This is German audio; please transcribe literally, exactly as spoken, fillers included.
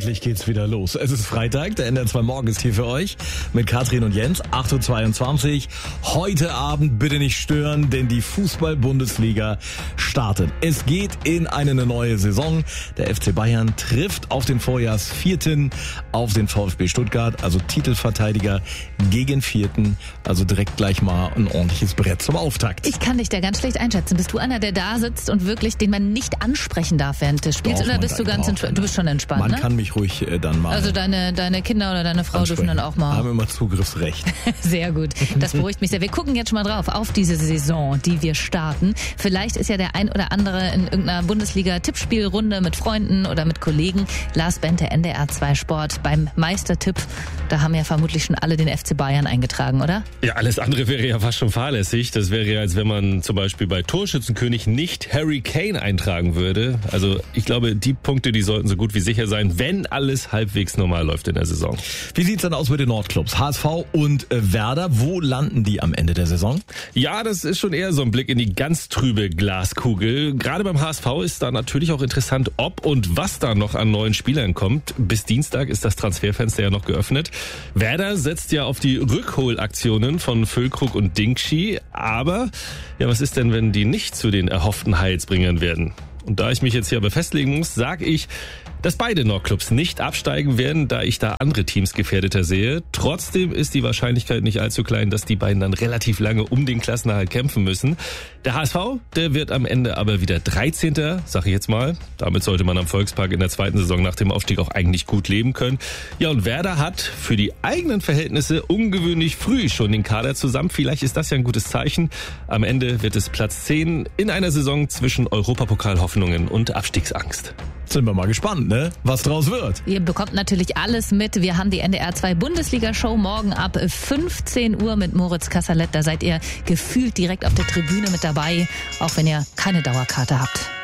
Endlich geht's wieder los. Es ist Freitag, der N D R zwei Morgen ist hier für euch mit Katrin und Jens, acht Uhr zweiundzwanzig. Heute Abend bitte nicht stören, denn die Fußball-Bundesliga startet. Es geht in eine neue Saison. Der F C Bayern trifft auf den Vorjahrsvierten, auf den VfB Stuttgart, also Titelverteidiger gegen Vierten. Also direkt gleich mal ein ordentliches Brett zum Auftakt. Ich kann dich da ganz schlecht einschätzen. Bist du einer, der da sitzt und wirklich, den man nicht ansprechen darf während des Spiels? Doch, oder bist du ganz entspannt? Du bist schon entspannt, Man ne? kann mich ruhig äh, dann mal Also deine, deine Kinder oder deine Frau dürfen dann auch mal. Haben immer Zugriffsrecht. Sehr gut. Das beruhigt mich sehr. Wir gucken jetzt schon mal drauf auf diese Saison, die wir starten. Vielleicht ist ja der ein oder andere in irgendeiner Bundesliga-Tippspielrunde mit Freunden oder mit Kollegen. Lars Bente, N D R zwei Sport beim Meistertipp. Da haben ja vermutlich schon alle den F C Bayern eingetragen, oder? Ja, alles andere wäre ja fast schon fahrlässig. Das wäre ja, als wenn man zum Beispiel bei Torschützenkönig nicht Harry Kane eintragen würde. Also ich glaube, die Punkte, die sollten so gut wie sicher sein, wenn alles halbwegs normal läuft in der Saison. Wie sieht's dann aus mit den Nordclubs? H S V und äh, Werder, wo landen die am Ende der Saison? Ja, das ist schon eher so ein Blick in die ganz trübe Glaskugel. Gerade beim H S V ist da natürlich auch interessant, ob und was da noch an neuen Spielern kommt. Bis Dienstag ist das Transferfenster ja noch geöffnet. Werder setzt ja auf die Rückholaktionen von Füllkrug und Dingschi. Aber, ja, was ist denn, wenn die nicht zu den erhofften Heilsbringern werden? Und da ich mich jetzt hier aber festlegen muss, sage ich, dass beide Nordclubs nicht absteigen werden, da ich da andere Teams gefährdeter sehe. Trotzdem ist die Wahrscheinlichkeit nicht allzu klein, dass die beiden dann relativ lange um den Klassenerhalt kämpfen müssen. Der H S V, der wird am Ende aber wieder dreizehnter, sag ich jetzt mal. Damit sollte man am Volkspark in der zweiten Saison nach dem Aufstieg auch eigentlich gut leben können. Ja, und Werder hat für die eigenen Verhältnisse ungewöhnlich früh schon den Kader zusammen. Vielleicht ist das ja ein gutes Zeichen. Am Ende wird es Platz zehn in einer Saison zwischen Europapokalhoffnungen und Abstiegsangst. Sind wir mal gespannt, ne? Was draus wird. Ihr bekommt natürlich alles mit. Wir haben die N D R zwei Bundesliga-Show morgen ab fünfzehn Uhr mit Moritz Kasserlet. Da seid ihr gefühlt direkt auf der Tribüne mit dabei, auch wenn ihr keine Dauerkarte habt.